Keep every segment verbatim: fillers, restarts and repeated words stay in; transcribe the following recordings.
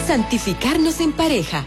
Santificarnos en pareja.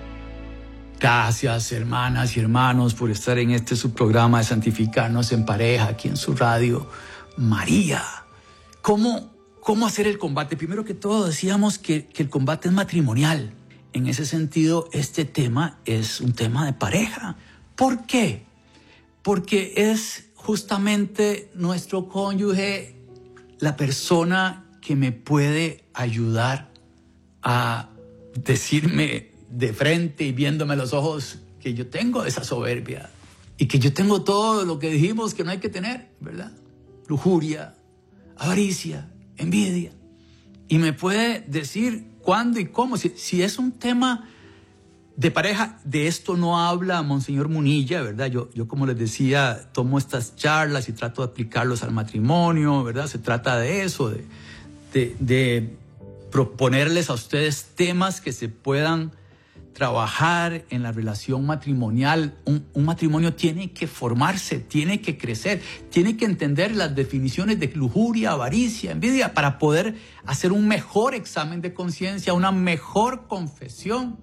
Gracias, hermanas y hermanos, por estar en este subprograma de Santificarnos en Pareja, aquí en su radio María. ¿Cómo, cómo hacer el combate? Primero que todo, decíamos que, que el combate es matrimonial. En ese sentido, este tema es un tema de pareja. ¿Por qué? Porque es justamente nuestro cónyuge la persona que me puede ayudar a decirme de frente y viéndome a los ojos que yo tengo esa soberbia y que yo tengo todo lo que dijimos que no hay que tener, ¿verdad? Lujuria, avaricia, envidia. Y me puede decir cuándo y cómo. Si, si es un tema de pareja, de esto no habla Monseñor Munilla, ¿verdad? Yo, yo, como les decía, tomo estas charlas y trato de aplicarlos al matrimonio, ¿verdad? Se trata de eso, de, de, de proponerles a ustedes temas que se puedan trabajar en la relación matrimonial. Un, un matrimonio tiene que formarse, tiene que crecer, tiene que entender las definiciones de lujuria, avaricia, envidia, para poder hacer un mejor examen de conciencia, una mejor confesión.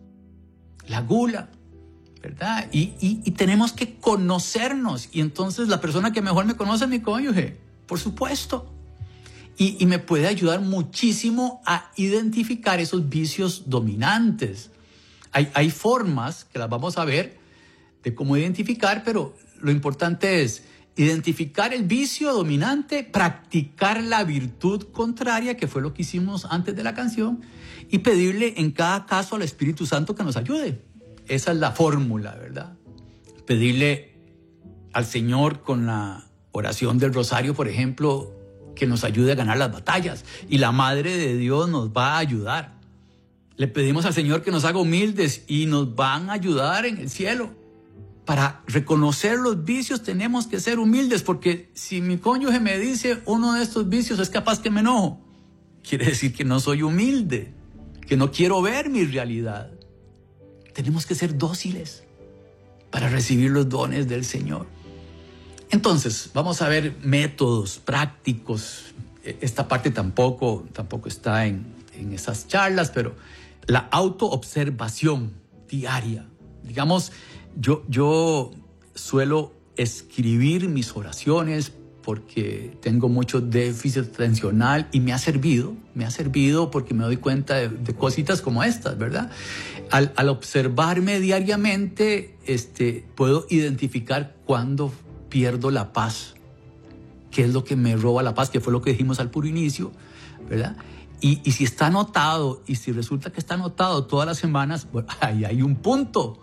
La gula, ¿verdad? Y, y, y tenemos que conocernos. Y entonces la persona que mejor me conoce es mi cónyuge, por supuesto. Y, y me puede ayudar muchísimo a identificar esos vicios dominantes. Hay, hay formas que las vamos a ver de cómo identificar, pero lo importante es identificar el vicio dominante, practicar la virtud contraria, que fue lo que hicimos antes de la canción, y pedirle en cada caso al Espíritu Santo que nos ayude. Esa es la fórmula, ¿verdad? Pedirle al Señor con la oración del rosario, por ejemplo, que nos ayude a ganar las batallas. Y la Madre de Dios nos va a ayudar. Le pedimos al Señor que nos haga humildes y nos van a ayudar en el cielo. Para reconocer los vicios tenemos que ser humildes, porque si mi cónyuge me dice uno de estos vicios, es capaz que me enojo. Quiere decir que no soy humilde, que no quiero ver mi realidad. Tenemos que ser dóciles para recibir los dones del Señor. Entonces, vamos a ver métodos prácticos. Esta parte tampoco, tampoco está en, en esas charlas, pero la autoobservación diaria. Digamos, yo, yo suelo escribir mis oraciones porque tengo mucho déficit atencional y me ha servido, me ha servido porque me doy cuenta de, de cositas como estas, ¿verdad? Al, al observarme diariamente, este, puedo identificar cuándo pierdo la paz, qué es lo que me roba la paz, que fue lo que dijimos al puro inicio, ¿verdad? Y, y si está anotado, y si resulta que está anotado todas las semanas, bueno, ahí hay un punto.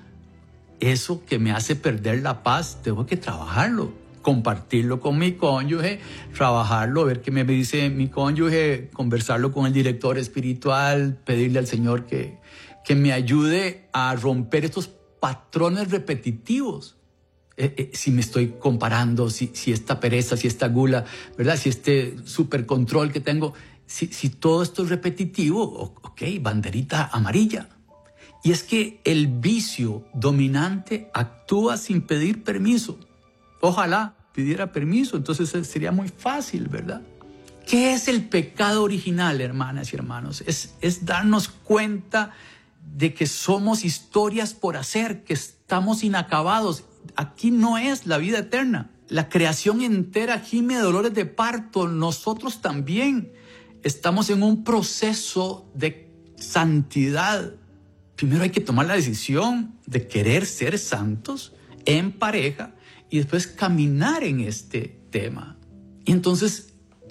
Eso que me hace perder la paz, tengo que trabajarlo, compartirlo con mi cónyuge, trabajarlo, ver qué me dice mi cónyuge, conversarlo con el director espiritual, pedirle al Señor que, que me ayude a romper estos patrones repetitivos. Eh, eh, si me estoy comparando, si, si esta pereza, si esta gula, ¿verdad? Si este supercontrol que tengo, si, si todo esto es repetitivo, ok, banderita amarilla. Y es que el vicio dominante actúa sin pedir permiso. Ojalá pidiera permiso, entonces sería muy fácil, ¿verdad? ¿Qué es el pecado original, hermanas y hermanos? Es, es darnos cuenta de que somos historias por hacer, que estamos inacabados. Aquí no es la vida eterna. La creación entera gime de dolores de parto. Nosotros también estamos en un proceso de santidad. Primero hay que tomar la decisión de querer ser santos en pareja y después caminar en este tema. Y entonces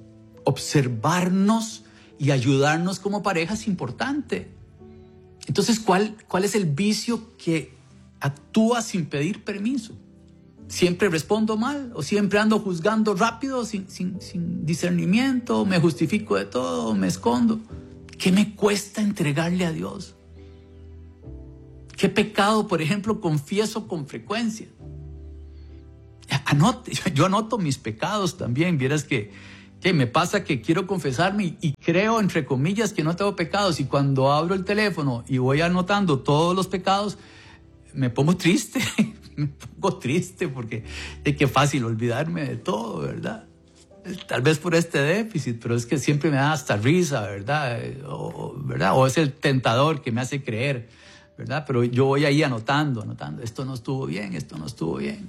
observarnos y ayudarnos como pareja es importante. Entonces, ¿cuál, cuál es el vicio que actúa sin pedir permiso? ¿Siempre respondo mal? ¿O siempre ando juzgando rápido, sin, sin, sin discernimiento? ¿Me justifico de todo? ¿Me escondo? ¿Qué me cuesta entregarle a Dios? ¿Qué pecado, por ejemplo, confieso con frecuencia? Anote, yo anoto mis pecados también. Vieras que, que me pasa que quiero confesarme y, y creo, entre comillas, que no tengo pecados. Y cuando abro el teléfono y voy anotando todos los pecados, me pongo triste. Me pongo triste porque es que fácil olvidarme de todo, ¿verdad? Tal vez por este déficit, pero es que siempre me da hasta risa, ¿verdad? O, ¿verdad? O es el tentador que me hace creer, ¿verdad? Pero yo voy ahí anotando, anotando. Esto no estuvo bien, esto no estuvo bien.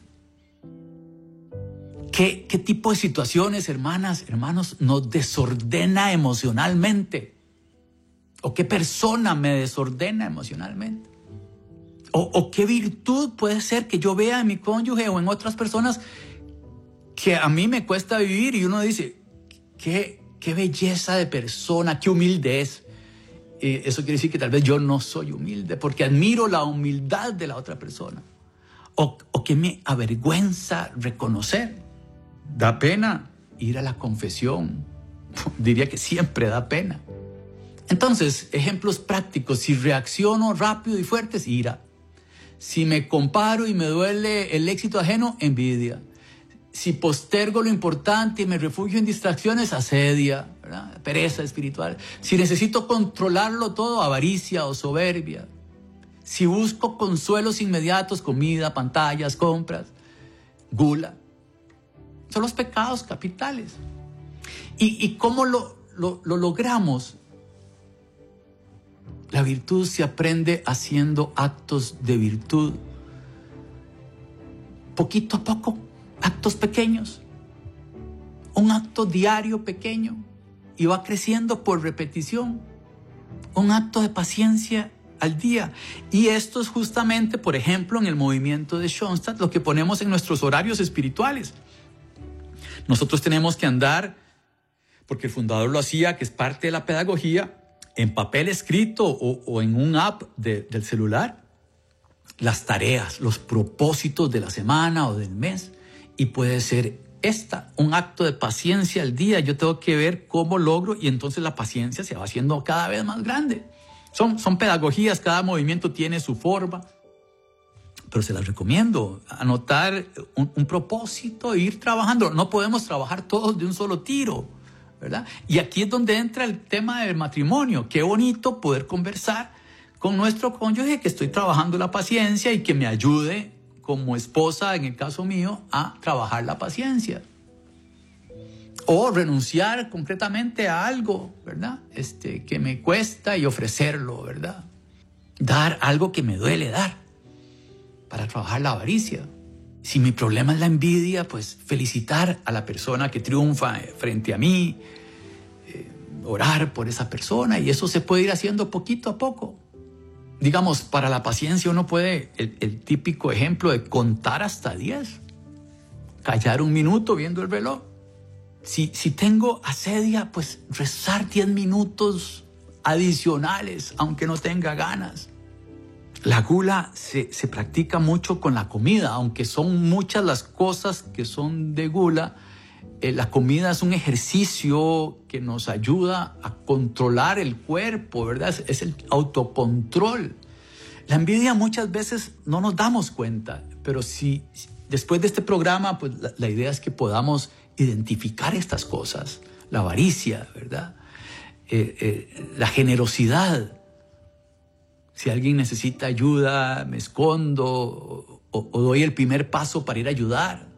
¿Qué, qué tipo de situaciones, hermanas, hermanos, nos desordena emocionalmente? ¿O qué persona me desordena emocionalmente? ¿O, o qué virtud puede ser que yo vea en mi cónyuge o en otras personas que a mí me cuesta vivir? Y uno dice, qué, qué belleza de persona, qué humilde es. Eh, eso quiere decir que tal vez yo no soy humilde porque admiro la humildad de la otra persona. O, o que me avergüenza reconocer. Da pena ir a la confesión. Diría que siempre da pena. Entonces, ejemplos prácticos. Si reacciono rápido y fuerte, es ira. Si me comparo y me duele el éxito ajeno, envidia. Si postergo lo importante y me refugio en distracciones, asedia, ¿verdad? Pereza espiritual. Si necesito controlarlo todo, avaricia o soberbia. Si busco consuelos inmediatos, comida, pantallas, compras, gula. Son los pecados capitales. ¿Y, y cómo lo, lo, lo logramos? La virtud se aprende haciendo actos de virtud. Poquito a poco, actos pequeños. Un acto diario pequeño y va creciendo por repetición. Un acto de paciencia al día. Y esto es justamente, por ejemplo, en el movimiento de Schoenstatt, lo que ponemos en nuestros horarios espirituales. Nosotros tenemos que andar, porque el fundador lo hacía, que es parte de la pedagogía, en papel escrito o, o en un app de, del celular, las tareas, los propósitos de la semana o del mes. Y puede ser esta, un acto de paciencia al día. Yo tengo que ver cómo logro y entonces la paciencia se va haciendo cada vez más grande. Son, son pedagogías, cada movimiento tiene su forma. Pero se las recomiendo, anotar un, un propósito e ir trabajando. No podemos trabajar todos de un solo tiro, ¿verdad? Y aquí es donde entra el tema del matrimonio. Qué bonito poder conversar con nuestro cónyuge, que estoy trabajando la paciencia y que me ayude como esposa, en el caso mío, a trabajar la paciencia. O renunciar concretamente a algo, ¿verdad? Este, que me cuesta y ofrecerlo, ¿verdad? Dar algo que me duele dar para trabajar la avaricia. Si mi problema es la envidia, pues felicitar a la persona que triunfa frente a mí, eh, orar por esa persona, y eso se puede ir haciendo poquito a poco. Digamos, para la paciencia uno puede, el, el típico ejemplo de contar hasta diez, callar un minuto viendo el reloj. Si, si tengo asedia, pues rezar diez minutos adicionales, aunque no tenga ganas. La gula se, se practica mucho con la comida, aunque son muchas las cosas que son de gula. Eh, la comida es un ejercicio que nos ayuda a controlar el cuerpo, ¿verdad? Es, es el autocontrol. La envidia muchas veces no nos damos cuenta, pero si, si después de este programa, pues la, la idea es que podamos identificar estas cosas. La avaricia, ¿verdad? Eh, eh, la generosidad. Si alguien necesita ayuda, me escondo o, o doy el primer paso para ir a ayudar.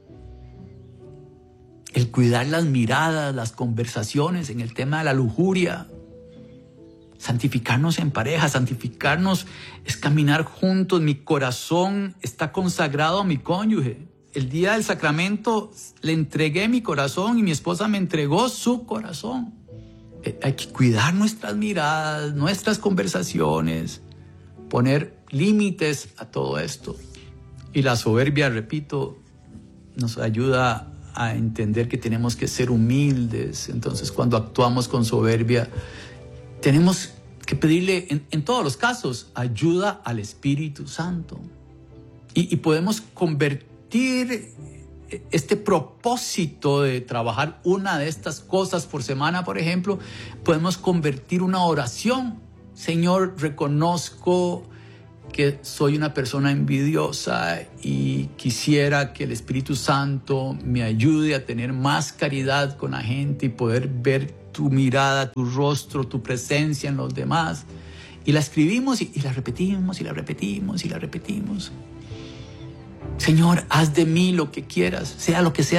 El cuidar las miradas, las conversaciones en el tema de la lujuria. Santificarnos en pareja, santificarnos es caminar juntos. Mi corazón está consagrado a mi cónyuge. El día del sacramento le entregué mi corazón y mi esposa me entregó su corazón. Hay que cuidar nuestras miradas, nuestras conversaciones, poner límites a todo esto. Y la soberbia, repito, nos ayuda a entender que tenemos que ser humildes. Entonces, cuando actuamos con soberbia, tenemos que pedirle, en, en todos los casos, ayuda al Espíritu Santo. Y, y podemos convertir este propósito de trabajar una de estas cosas por semana, por ejemplo, podemos convertir una oración. Señor, reconozco que soy una persona envidiosa y quisiera que el Espíritu Santo me ayude a tener más caridad con la gente y poder ver tu mirada, tu rostro, tu presencia en los demás. Y la escribimos y, y la repetimos y la repetimos y la repetimos. Señor, haz de mí lo que quieras, sea lo que sea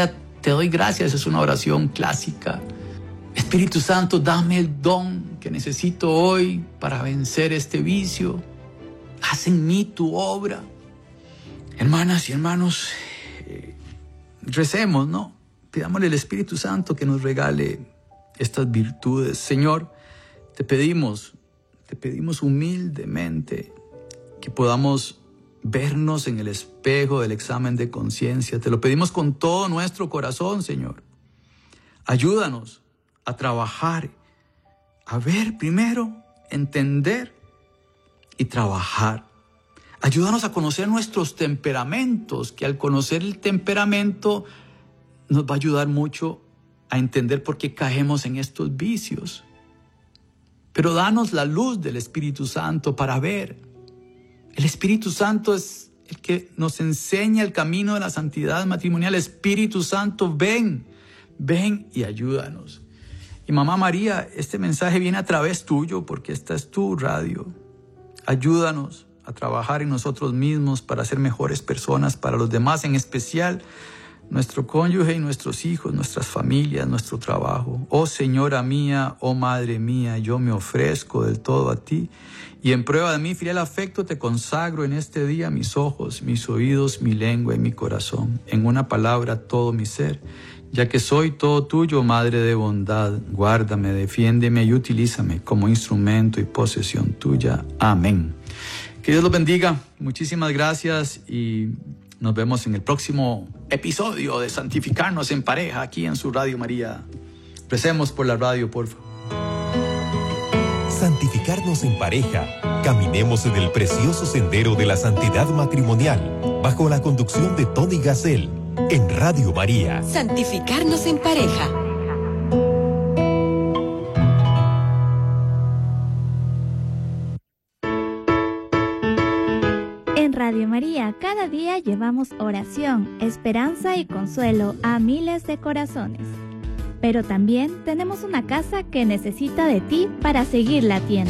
Te doy gracias, es una oración clásica. Espíritu Santo, dame el don que necesito hoy para vencer este vicio. Haz en mí tu obra. Hermanas y hermanos, eh, recemos, ¿no? Pidámosle al Espíritu Santo que nos regale estas virtudes. Señor, te pedimos, te pedimos humildemente que podamos vernos en el espejo del examen de conciencia. Te lo pedimos con todo nuestro corazón, Señor. Ayúdanos a trabajar, a ver primero, entender y trabajar. Ayúdanos a conocer nuestros temperamentos, que al conocer el temperamento nos va a ayudar mucho a entender por qué caemos en estos vicios. Pero danos la luz del Espíritu Santo para ver. El Espíritu Santo es el que nos enseña el camino de la santidad matrimonial. Espíritu Santo, ven, ven y ayúdanos. Y Mamá María, este mensaje viene a través tuyo porque esta es tu radio. Ayúdanos a trabajar en nosotros mismos para ser mejores personas para los demás, en especial nuestro cónyuge y nuestros hijos, nuestras familias, nuestro trabajo. Oh Señora mía, oh Madre mía, yo me ofrezco del todo a ti y en prueba de mi fiel afecto te consagro en este día mis ojos, mis oídos, mi lengua y mi corazón. En una palabra todo mi ser, ya que soy todo tuyo, Madre de bondad. Guárdame, defiéndeme y utilízame como instrumento y posesión tuya. Amén. Que Dios los bendiga. Muchísimas gracias y nos vemos en el próximo episodio de Santificarnos en Pareja aquí en su Radio María. Recemos por la radio, por favor. Santificarnos en pareja. Caminemos en el precioso sendero de la santidad matrimonial bajo la conducción de Tony Gassel en Radio María. Santificarnos en pareja. En Radio María, cada día llevamos oración, esperanza y consuelo a miles de corazones. Pero también tenemos una casa que necesita de ti para seguir latiendo.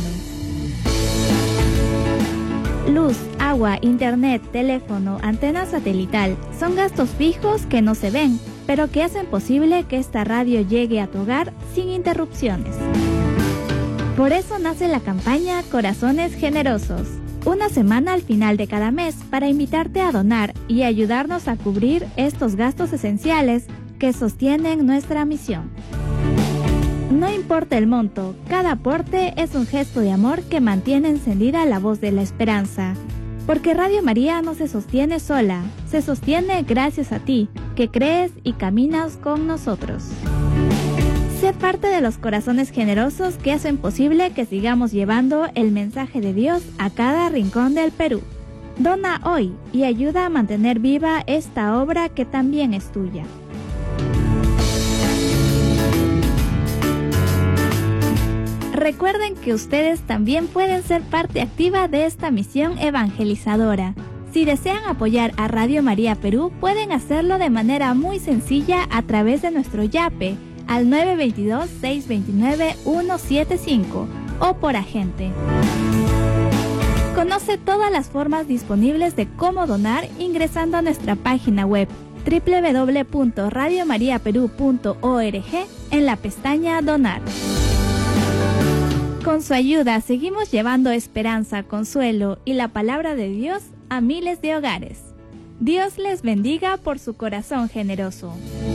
Luz, agua, internet, teléfono, antena satelital son gastos fijos que no se ven, pero que hacen posible que esta radio llegue a tu hogar sin interrupciones. Por eso nace la campaña Corazones Generosos. Una semana al final de cada mes para invitarte a donar y ayudarnos a cubrir estos gastos esenciales que sostienen nuestra misión. No importa el monto, cada aporte es un gesto de amor que mantiene encendida la voz de la esperanza. Porque Radio María no se sostiene sola, se sostiene gracias a ti, que crees y caminas con nosotros. Sé parte de los corazones generosos que hacen posible que sigamos llevando el mensaje de Dios a cada rincón del Perú. Dona hoy y ayuda a mantener viva esta obra que también es tuya. Recuerden que ustedes también pueden ser parte activa de esta misión evangelizadora. Si desean apoyar a Radio María Perú, pueden hacerlo de manera muy sencilla a través de nuestro Yape al nueve dos dos, seis dos nueve, uno siete cinco o por agente. Conoce todas las formas disponibles de cómo donar ingresando a nuestra página web doble u doble u doble u punto radio maría perú punto org en la pestaña Donar. Con su ayuda seguimos llevando esperanza, consuelo y la palabra de Dios a miles de hogares. Dios les bendiga por su corazón generoso.